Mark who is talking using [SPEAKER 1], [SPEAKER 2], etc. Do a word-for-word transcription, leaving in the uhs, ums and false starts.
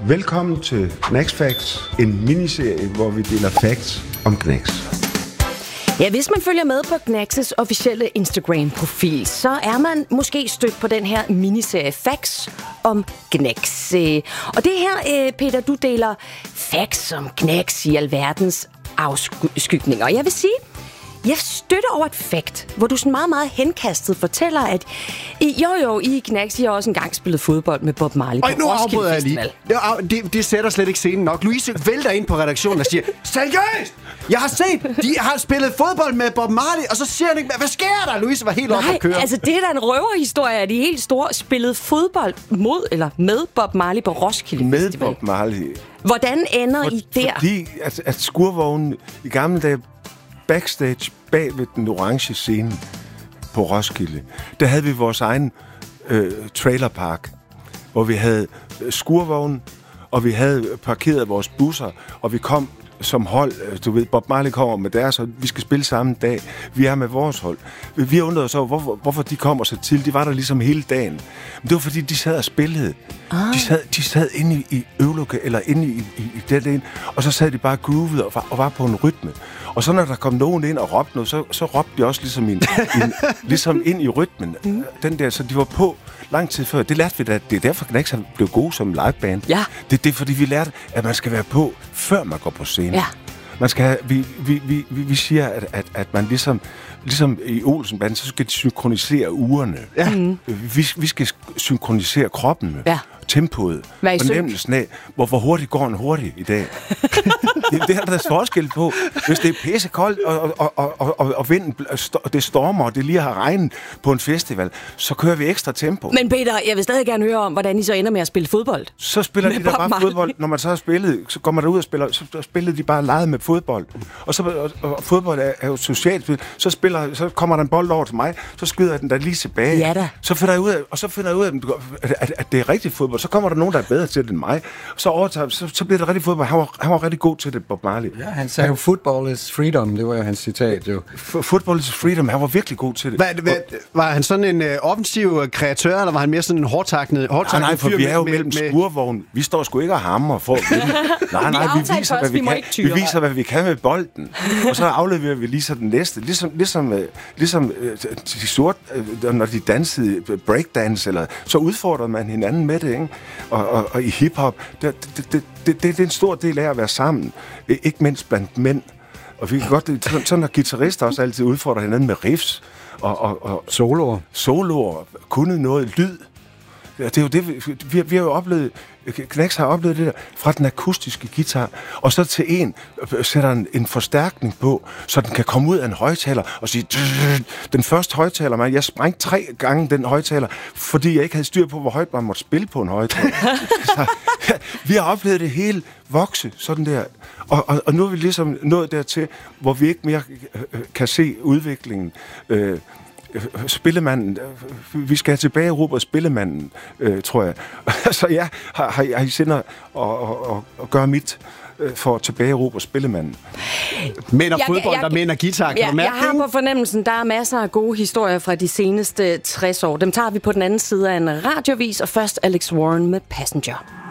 [SPEAKER 1] Velkommen til Knax Facts, en miniserie, hvor vi deler facts om Knax.
[SPEAKER 2] Ja, hvis man følger med på Knax's officielle Instagram-profil, så er man måske stødt på den her miniserie Facts om Knax. Og det her, Peter, du deler facts om Knax i alverdens afskygninger. Jeg vil sige, jeg støtter over et fact, hvor du sådan meget, meget henkastet fortæller, at I, jo jo, I Knax, I har også engang spillet fodbold med Bob Marley på Roskilde Festival.
[SPEAKER 3] Det, det, det sætter slet ikke scenen nok. Louise vælter ind på redaktionen og siger, seriøst! Jeg har set, de har spillet fodbold med Bob Marley, og så siger han ikke, hvad sker der? Louise var helt oppe at køre.
[SPEAKER 2] Nej, altså det er da en røverhistorie, at de helt store spillede fodbold mod eller med Bob Marley på Roskilde
[SPEAKER 4] med
[SPEAKER 2] Festival.
[SPEAKER 4] Med Bob Marley.
[SPEAKER 2] Hvordan ender
[SPEAKER 4] For,
[SPEAKER 2] I der?
[SPEAKER 4] Fordi at, at skurvognen i gamle dage backstage bag ved den orange scene på Roskilde, der havde vi vores egen øh, trailerpark, hvor vi havde skurvognen, og vi havde parkeret vores busser, og vi kom som hold. Du ved, Bob Marley kommer med deres, og vi skal spille samme dag. Vi er med vores hold. Vi undrede os over, hvorfor, hvorfor de kommer så til. De var der ligesom hele dagen. Men det var, fordi de sad og spillede. Ah. De, sad, de sad inde i, i øvelokalet, eller inde i, i, i den ene, og så sad de bare groovet og var, og var på en rytme. Og så når der kom nogen ind og råbte noget, så, så råbte de også ligesom, in, in, ligesom ind i rytmen. Mm. Den der, så de var på lang tid før. Det lærte vi da. Det er derfor, Knax blev gode som liveband.
[SPEAKER 2] Ja.
[SPEAKER 4] Det, det er fordi, vi lærte, at man skal være på, før man går på scenen.
[SPEAKER 2] Ja.
[SPEAKER 4] Man skal have, vi, vi, vi, vi siger, at, at, at man ligesom, ligesom i Olsenbanden, så skal de synkronisere ugerne. Ja. Mm. Vi, vi skal synkronisere kroppen. Ja. Tempoet, fornemmelsen af, hvor, hvor hurtigt går en hurtigt i dag. det, det er der forskel på. Hvis det er pissekoldt, og, og, og, og, og vinden, det stormer, og det lige har regnet på en festival, så kører vi ekstra tempo.
[SPEAKER 2] Men Peter, jeg vil stadig gerne høre om, hvordan I så ender med at spille fodbold.
[SPEAKER 4] Så spiller de der bare Marley. Fodbold. Når man så har spillet, så går man derud og spiller, så spiller de bare leget med fodbold. Og, så, og, og fodbold er, er jo socialt spil. Så, spiller, så kommer der en bold over til mig, så skyder jeg den der lige tilbage.
[SPEAKER 2] Ja da.
[SPEAKER 4] Så finder jeg ud af, og så finder jeg ud af, at, at, at det er rigtig fodbold. Så kommer der nogen, der er bedre til det end mig. Så overtager, så, så bliver det rigtig fodbold. Han var, han var rigtig god til det, Bob Marley.
[SPEAKER 5] Ja, han sagde jo, football is freedom. Det var jo hans citat, jo.
[SPEAKER 4] F- football is freedom. Han var virkelig god til det.
[SPEAKER 3] Hvad, hvad, var han sådan en øh, offensiv kreatør, eller var han mere sådan en hårdtaknet fyr?
[SPEAKER 4] Nej, nej, for vi er jo med, mellem med... skurvognen. Vi står sgu ikke og hammer for at vinde. Nej, nej, vi, vi viser, hvad vi, vi kan. Vi viser, hvad vi kan med bolden. Og så afleverer vi lige så den næste. Ligesom, ligesom, ligesom de sorte, når de dansede breakdance, eller, så udfordrede man hinanden med det, ikke? Og, og, og i hiphop, det, det, det, det, det er en stor del af at være sammen. Ikke mindst blandt mænd. Og vi kan godt, sådan at guitarister også altid udfordrer hinanden med riffs og, og, og
[SPEAKER 5] soloer.
[SPEAKER 4] Soloer, kunne noget lyd. Det er jo det, vi, vi, vi har jo oplevet, Knax har oplevet det der, fra den akustiske guitar, og så til en, sætter en, en forstærkning på, så den kan komme ud af en højtaler og sige, den første højtaler, man, jeg sprængte tre gange den højtaler, fordi jeg ikke havde styr på, hvor højt man måtte spille på en højtaler. Så, ja, vi har oplevet det hele vokse, sådan der, og, og, og nu er vi ligesom nået dertil, hvor vi ikke mere kan se udviklingen. Øh, Spillemanden, vi skal have tilbage Robert Spillemanden, øh, tror jeg. Så ja, har, har, har I sindet at, at, at, at gøre mit øh, for at tilbage Robert Spillemanden.
[SPEAKER 3] Mænd og fodbold, jeg, der mænd og guitar, kan
[SPEAKER 2] jeg,
[SPEAKER 3] du mærke
[SPEAKER 2] jeg
[SPEAKER 3] det?
[SPEAKER 2] har på fornemmelsen, der er masser af gode historier fra de seneste tres år. Dem tager vi på den anden side af en radiovis, og først Alex Warren med Passenger.